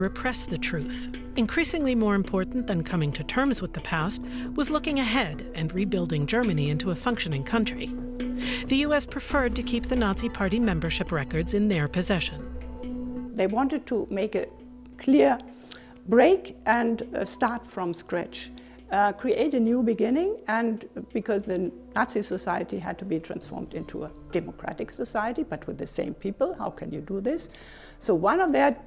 Repress the truth. Increasingly more important than coming to terms with the past was looking ahead and rebuilding Germany into a functioning country. The US preferred to keep the Nazi Party membership records in their possession. They wanted to make a clear break and start from scratch. Create a new beginning, and because the Nazi society had to be transformed into a democratic society, but with the same people, how can you do this? So one of their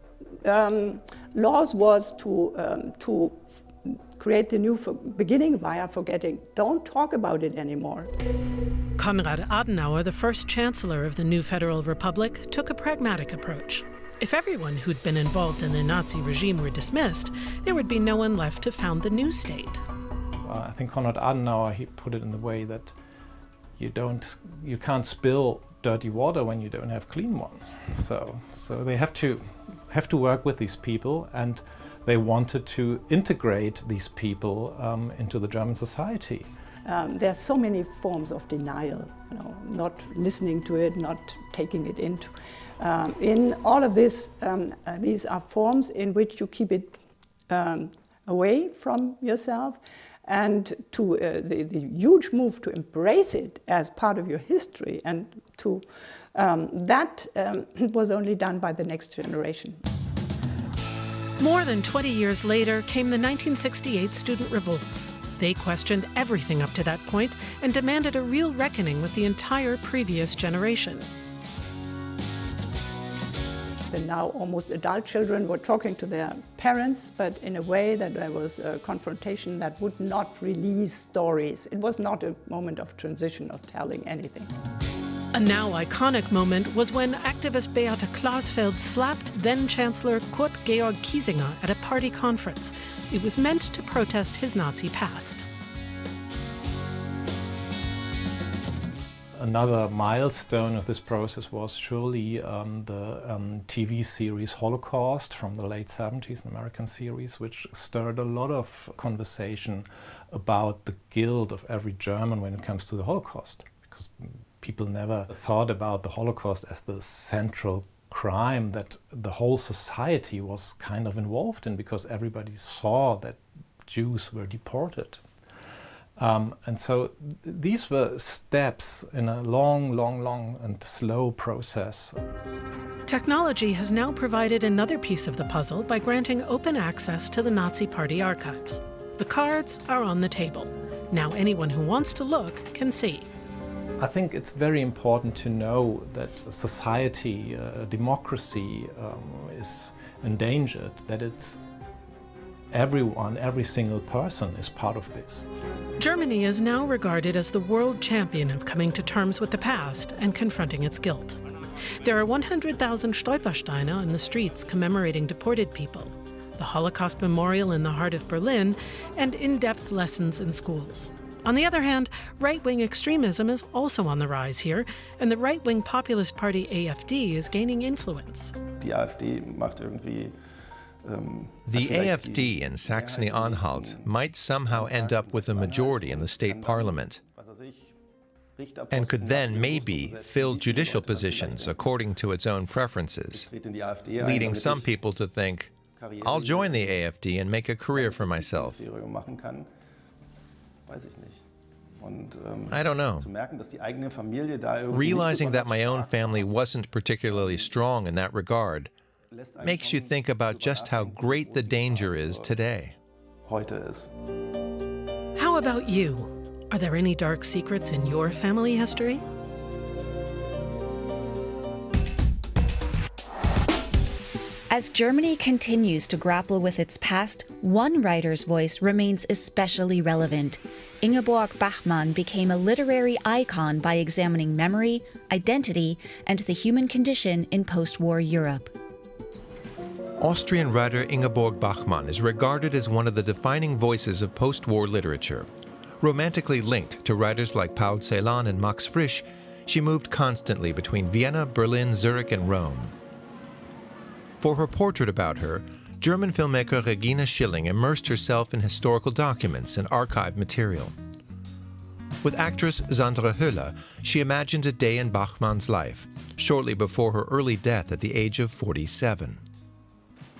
laws was to create the new beginning via forgetting. Don't talk about it anymore. Konrad Adenauer, the first chancellor of the new Federal Republic, took a pragmatic approach. If everyone who'd been involved in the Nazi regime were dismissed, there would be no one left to found the new state. I think Konrad Adenauer, he put it in the way that you can't spill dirty water when you don't have clean one. So they have to work with these people, and they wanted to integrate these people into the German society. There are so many forms of denial, not listening to it, not taking it into. In all of this, these are forms in which you keep it away from yourself, and to the huge move to embrace it as part of your history, and to that was only done by the next generation. More than 20 years later came the 1968 student revolts. They questioned everything up to that point and demanded a real reckoning with the entire previous generation. The now almost adult children were talking to their parents, but in a way that there was a confrontation that would not release stories. It was not a moment of transition, of telling anything. A now iconic moment was when activist Beate Klausfeld slapped then-Chancellor Kurt Georg Kiesinger at a party conference. It was meant to protest his Nazi past. Another milestone of this process was surely the TV series Holocaust from the late 70s, an American series, which stirred a lot of conversation about the guilt of every German when it comes to the Holocaust. Because people never thought about the Holocaust as the central crime that the whole society was kind of involved in, because everybody saw that Jews were deported. And so these were steps in a long and slow process. Technology has now provided another piece of the puzzle by granting open access to the Nazi Party archives. The cards are on the table. Now anyone who wants to look can see. I think it's very important to know that society, democracy is endangered, that it's everyone, every single person is part of this. Germany is now regarded as the world champion of coming to terms with the past and confronting its guilt. There are 100,000 Stolpersteine on the streets commemorating deported people, the Holocaust Memorial in the heart of Berlin, and in-depth lessons in schools. On the other hand, right-wing extremism is also on the rise here, and the right-wing populist party AfD is gaining influence. The AfD in Saxony-Anhalt might somehow end up with a majority in the state parliament, and could then maybe fill judicial positions according to its own preferences, leading some people to think, I'll join the AfD and make a career for myself. I don't know. Realizing that my own family wasn't particularly strong in that regard makes you think about just how great the danger is today. How about you? Are there any dark secrets in your family history? As Germany continues to grapple with its past, one writer's voice remains especially relevant. Ingeborg Bachmann became a literary icon by examining memory, identity, and the human condition in post-war Europe. Austrian writer Ingeborg Bachmann is regarded as one of the defining voices of post-war literature. Romantically linked to writers like Paul Celan and Max Frisch, she moved constantly between Vienna, Berlin, Zurich, and Rome. For her portrait about her, German filmmaker Regina Schilling immersed herself in historical documents and archived material. With actress Sandra Hüller, she imagined a day in Bachmann's life, shortly before her early death at the age of 47.